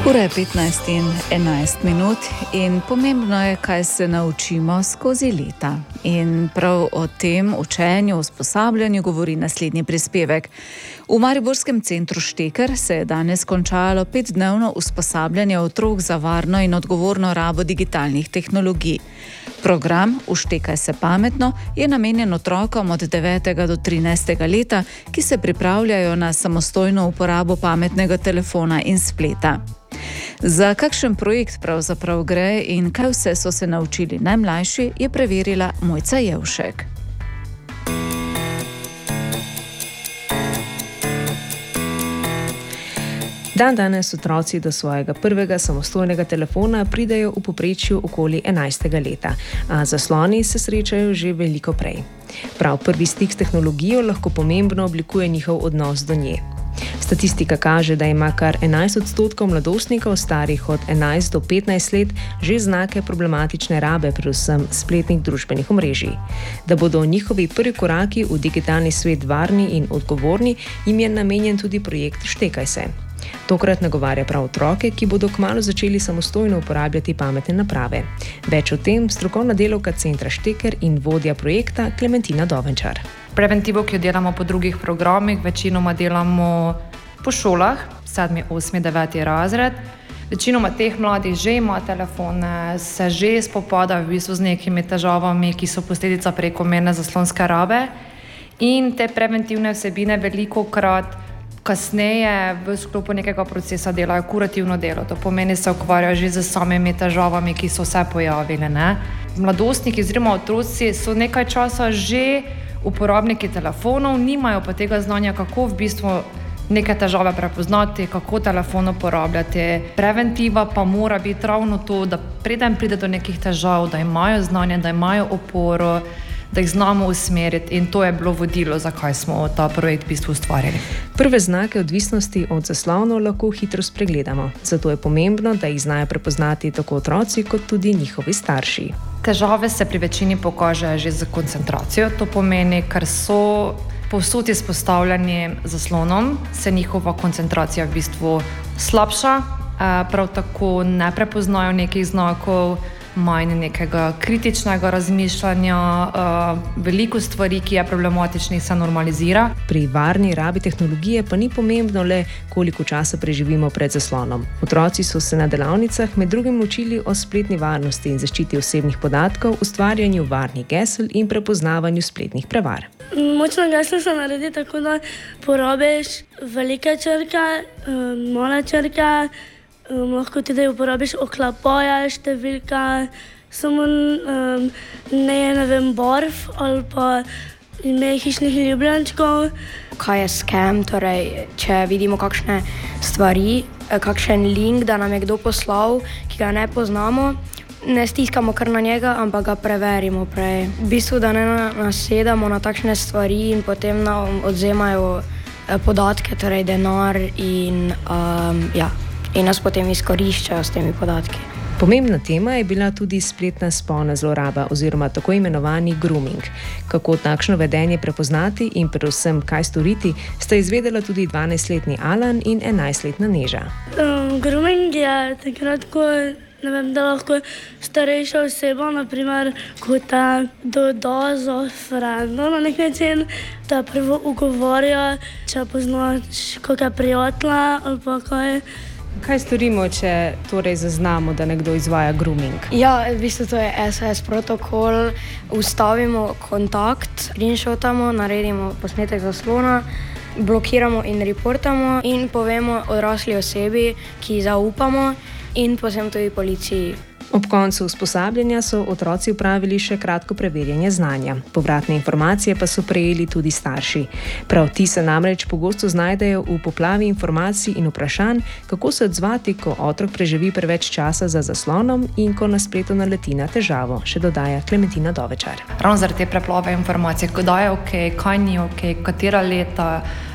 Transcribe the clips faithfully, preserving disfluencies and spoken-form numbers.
Ura je petnajst in enajst minut in pomembno je, kaj se naučimo skozi leta. In prav o tem učenju, usposabljanju govori naslednji prispevek. V Mariborskem centru Šteker se je danes končalo petdnevno usposabljanje otrok za varno in odgovorno rabo digitalnih tehnologij. Program Vštekaj se pametno je namenjen otrokom od devetega do trinajstega leta, ki se pripravljajo na samostojno uporabo pametnega telefona in spleta. Za kakšen projekt pravzaprav gre in kaj vse so se naučili najmlajši, je preverila Mojca Jevšek. Dan danes otroci do svojega prvega samostojnega telefona pridejo v povprečju okoli enajstega leta, a zasloni se srečajo že veliko prej. Prav prvi stik s tehnologijo lahko pomembno oblikuje njihov odnos do nje. Statistika kaže, da ima kar enajst odstotkov mladostnikov starih od enajst do petnajst let že znake problematične rabe, predvsem spletnih družbenih omrežij. Da bodo njihovi prvi koraki v digitalni svet varni in odgovorni, jim je namenjen tudi projekt Štekaj se. Tokrat nagovarja prav otroke, ki bodo kmalu začeli samostojno uporabljati pametne naprave. Več o tem strokovna delavka centra Šteker in vodja projekta Klementina Dovenčar. Preventivo, ki jo delamo po drugih programih, večinoma delamo po šolah, sedmi, osmi, deveti razred. Večinoma teh mladih že ima telefone, se že spopada v bistvu z nekimi težavami, ki so posledica prekomerne zaslonske rabe. In te preventivne vsebine velikokrat kasneje v sklopu nekega procesa delajo kurativno delo. To pomeni, se ukvarjajo že z samimi težavami, ki so se pojavile. Ne? Mladostniki oziroma otroci so nekaj časa že uporabniki telefonov, nimajo pa tega znanja, kako v bistvu neke težave prepoznati, kako telefon uporabljati. Preventiva pa mora biti ravno to, da preden pride do nekih težav, da imajo znanje, da imajo oporo, da jih znamo usmeriti, in to je bilo vodilo, zakaj smo ta projekt v bistvu ustvarjali. Prve znake odvisnosti od zaslonov lahko hitro spregledamo, zato je pomembno, da jih znajo prepoznati tako otroci kot tudi njihovi starši. Težave se pri večini pokažejo že z koncentracijo, to pomeni, ker so povsod izpostavljeni zaslonom, se njihova koncentracija v bistvu slabša, prav tako ne prepoznajo nekih znakov, manj nekega kritičnega razmišljanja, uh, veliko stvari, ki je problematičnih, se normalizira. Pri varni rabi tehnologije pa ni pomembno le, koliko časa preživimo pred zaslonom. Otroci so se na delavnicah med drugim učili o spletni varnosti in zaščiti osebnih podatkov, ustvarjanju varnih gesel in prepoznavanju spletnih prevar. Močno geslo se naredi tako, da porabiš velike črke, male črke, Um, lahko tudi uporabiš oklapaja, številka, samo um, ne, ne vem, barv ali pa ime hišnih ljubljenčkov. Kaj je scam, torej če vidimo kakšne stvari, kakšen link, da nam je kdo poslal, ki ga ne poznamo, ne stiskamo kar na njega, ampak ga preverimo prej. V bistvu, da ne nasedamo na takšne stvari in potem nam odzemajo podatke, torej denar in um, ja. in nas potem izkoriščajo s temi podatki. Pomembna tema je bila tudi spletna spolna zloraba oziroma tako imenovani grooming. Kako takšno vedenje prepoznati in predvsem kaj storiti, sta izvedela tudi dvanajstletni Alan in enajstletna Neža. Um, grooming je takrat, ko ne vem, da lahko starejša oseba, naprimer, ko te doda za frendo na nek način, te prvo ugovarja, če poznaš kakšne prijatelje ali pa kaj. Kaj storimo, če torej zaznamo, da nekdo izvaja grooming? Ja, v bistvu to je S O S protokol. Ustavimo kontakt, screenshotamo, naredimo posnetek zaslona, blokiramo in reportamo in povemo odrasli osebi, ki zaupamo, in potem tudi policiji. Ob koncu usposabljanja so otroci opravili še kratko preverjanje znanja. Povratne informacije pa so prejeli tudi starši. Prav ti se namreč pogosto znajdejo v poplavi informacij in vprašanj, kako se odzvati, ko otrok preživi preveč časa za zaslonom in ko na spletu naleti na težavo, še dodaja Klementina Dovečar. Ravno zaradi te preplave informacije, kdaj je ok, kaj ni ok, katera leta,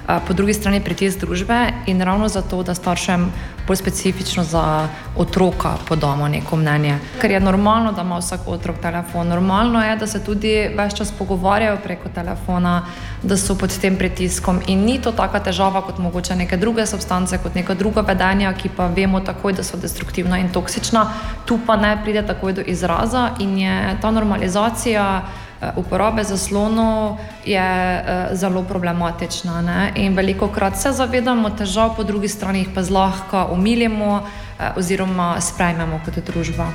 po drugi strani pritisk družbe in ravno zato, da staršem bolj specifično za otroka podamo neko mnenje. Ker je normalno, da ima vsak otrok telefon. Normalno je, da se tudi ves čas pogovarjajo preko telefona, da so pod tem pritiskom in ni to taka težava kot mogoče neke druge substance, kot neka druga vedenja, ki pa vemo takoj, da so destruktivna in toksična. Tu pa ne pride takoj do izraza in je ta normalizacija uporabe zaslonov je zelo problematična, ne? In velikokrat se zavedamo težav, po drugi strani jih pa zlahka omilimo oziroma sprejmemo kot družba.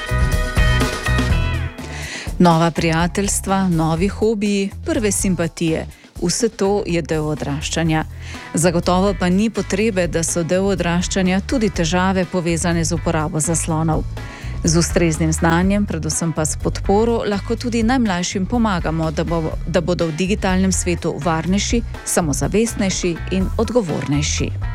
Nova prijateljstva, novi hobiji, prve simpatije. Vse to je del odraščanja. Zagotovo pa ni potrebe, da so del odraščanja tudi težave povezane z uporabo zaslonov. Z ustreznim znanjem, predvsem pa s podporo, lahko tudi najmlajšim pomagamo, da, bo, da bodo v digitalnem svetu varnejši, samozavestnejši in odgovornejši.